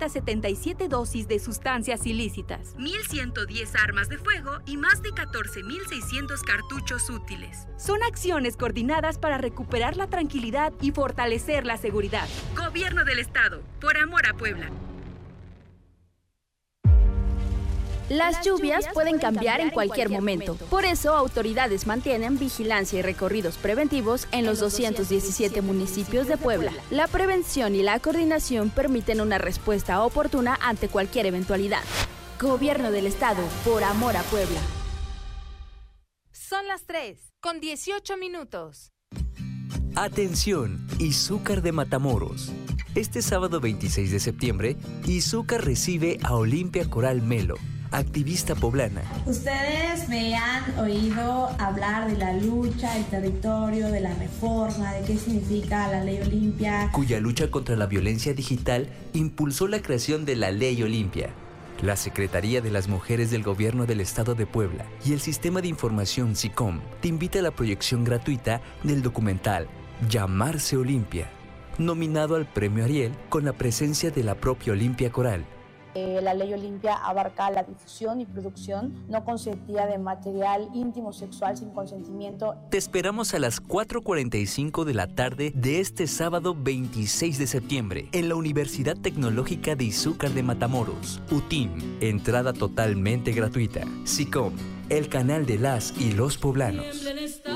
1.977 dosis de sustancias ilícitas, 1.110 armas de fuego y más de 14.600 cartuchos útiles. Son acciones coordinadas para recuperar la tranquilidad y fortalecer la seguridad. Gobierno del Estado, por amor a Puebla. Las lluvias pueden cambiar en cualquier momento. Por eso, autoridades mantienen vigilancia y recorridos preventivos en los 217 municipios de Puebla. La prevención y la coordinación permiten una respuesta oportuna ante cualquier eventualidad. Gobierno del Estado, por amor a Puebla. Son las 3:18. Atención, Izúcar de Matamoros. Este sábado 26 de septiembre, Izúcar recibe a Olimpia Coral Melo, activista poblana. Ustedes me han oído hablar de la lucha, el territorio, de la reforma, de qué significa la Ley Olimpia, cuya lucha contra la violencia digital impulsó la creación de la Ley Olimpia. La Secretaría de las Mujeres del Gobierno del Estado de Puebla y el Sistema de Información SICOM te invita a la proyección gratuita del documental Llamarse Olimpia, nominado al Premio Ariel con la presencia de la propia Olimpia Coral. La Ley Olimpia abarca la difusión y producción no consentida de material íntimo sexual sin consentimiento. Te esperamos a las 4:45 de la tarde de este sábado 26 de septiembre en la Universidad Tecnológica de Izúcar de Matamoros, UTIM. Entrada totalmente gratuita. SICOM, el canal de las y los poblanos.